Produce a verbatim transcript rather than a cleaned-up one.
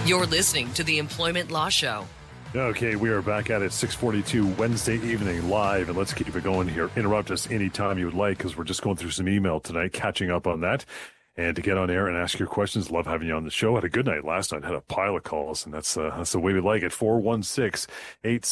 You're listening to the Employment Law Show. Okay, we are back at it, six forty-two Wednesday evening live, and let's keep it going here. Interrupt us anytime you would like, because we're just going through some email tonight, catching up on that. And to get on air and ask your questions, love having you on the show. Had a good night last night, had a pile of calls, and that's uh, that's the way we like it. four one six, eight